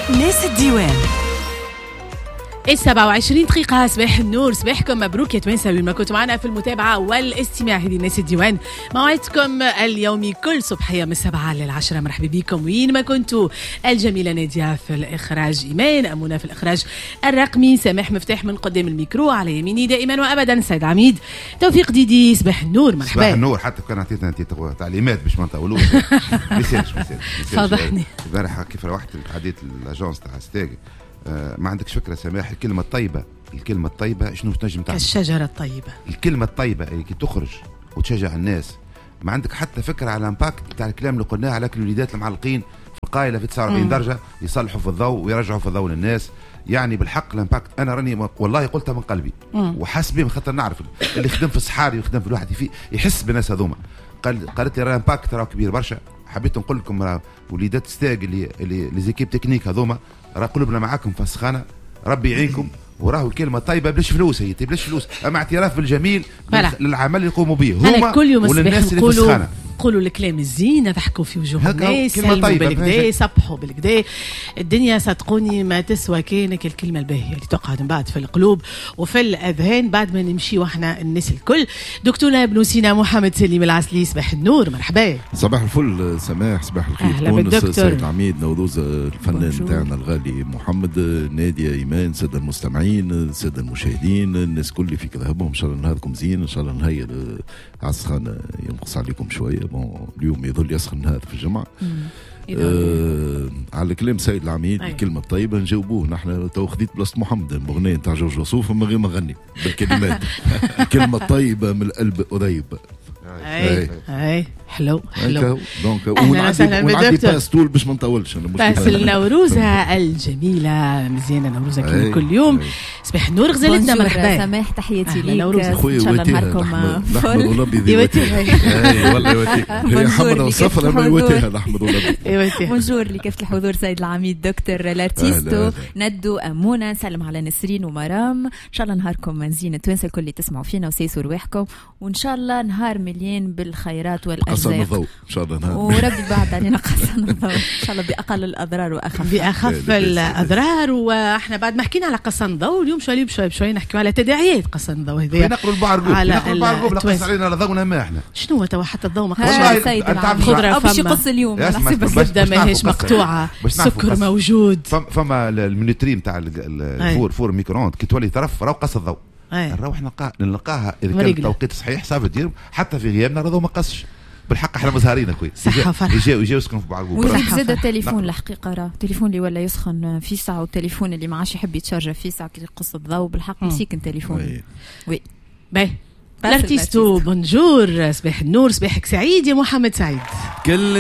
ناس الديوان. 27 دقيقة. صباح النور، صباحكم مبروك يا توانسة وين ما كنتوا معنا في المتابعة والاستماع. هذه ناس الديوان موعدكم اليومي كل صبحية من 7 ل10. مرحبا بكم وين ما كنتوا. الجميلة نادية في الإخراج، إيمان أمونة في الإخراج الرقمي، سامح مفتاح من قدام الميكرو، على يميني دائما وأبدا سيد عميد، توفيق ديدي. صباح النور، مرحبا. صباح النور. حتى كان عطيتنا انت تعليمات باش ما نطولوش. ميسالش فضحني البارح كيف روحت عديت الاجونس تاع ستاغ. ما عندكش فكره سماح، الكلمه الطيبه شنو تنجم تعمل؟ كالشجره الطيبه. الكلمه الطيبه اللي كي تخرج وتشجع الناس، ما عندك حتى فكره على الامباكت تاع الكلام اللي قلناه على الوليدات المعلقين في القايله في 49 درجه يصلحوا في الضوء ويرجعوا في الضوء للناس. يعني بالحق الامباكت انا راني والله قلتها من قلبي وحسبي، من خاطر نعرف اللي يخدم في الصحاري ويخدم في الواحد يحس بالناس هذوما. قالت لي الامباكت راه كبير برشا. حبيت نقول لكم وليدات ستاغ اللي زيكيب تكنيك هذوما، راه قلوبنا معاكم في السخانه، ربي يعينكم. وراه الكلمه طيبه بلاش فلوس، هي بلاش فلوس، اما اعتراف بالجميل للعمل اللي يقوموا به هما كل يوم وللناس اللي في السخانه. قولوا الكلام الزين، ضحكوا في وجوه الناس، سلموا بالكدا، صبحوا بالكدا. الدنيا صدقوني ما تسوى كانك الكلمه الباهيه اللي تقعد من بعد في القلوب وفي الاذهان بعد ما نمشي واحنا الناس الكل. دكتورنا ابن سينا محمد سليم العسلي، صباح النور، مرحبا. صباح الفل سماح، صباح الخير تونس، سيد عميد نوروز، الفنان نتاعنا الغالي محمد، نادية، ايمان، ساده المستمعين، ساده المشاهدين، الناس كل في كذابهم. ان شاء الله نهاركم زين، ان شاء الله نهيئ على السخانه ينقص عليكم شويه. اليوم يظل يسخن هذا في الجمعة. على كلام سيد العميد الكلمة الطيبة نجاوبوه نحن. تو خذيت بلاصة محمد بغنية نتاع جورج وسوف من غير ما نغني بالكلمات. الكلمة الطيبة من القلب قريب. اي حلو دونك ونعدي باستول باش ما نطولش. بس النوروزة الجميلة مزيانة، نوروزة كيما كل يوم. صباح النور غزالتنا، مرحبا. سماح تحياتي ليك. ان شاء الله نهاركم نحمد ولبي يوتيها. والله يوتيها هي حمرا وصفرا ما يوتيها نحمد ولبي. بونجور لكافة الحضور، سيد العميد، دكتور لارتيستو، ندو، أمونة، نسلم على نسرين ومرام. ان شاء الله نهاركم زين، توانسة الكل اللي تسمعوا فينا وسيسوا رواحكم، وان شاء الله نهار مليان بالخيرات والارزاق الضوء ان شاء الله. وربي بعد علينا قصنا الضوء ان شاء الله باقل الاضرار باخف الاضرار. واحنا بعد ما حكينا على قصن الضوء اليوم شوي نحكيو على تداعيات قصن الضوء هذه. نقروا البعرقوب لقص علينا ضوءنا ما احنا شنو تو حتى الضوء ما قصش. سيد الخضره باش يقص اليوم بس الزبده ماهيش مقطوعه، السكر موجود. فما المينيتري نتاع الفور ميكرووند كي تولي طرف راه قص الضوء، نروح نلقاها اذا كان التوقيت صحيح صافي دير حتى في غيابنا راه ما قصش. بالحق احنا مزهرين اخويا، يجيو يسكنوا في بعض. وزيد زاد التليفون الحقيقه راه التليفون اللي ولا يسخن في ساعه، والتليفون اللي ما عادش يحب يتشارج في ساعه كي يقص الضوء بالحق مسيكن تليفون. وي باهي الارتيستو. بونجور، صباح النور، صباحك سعيد يا محمد سعيد.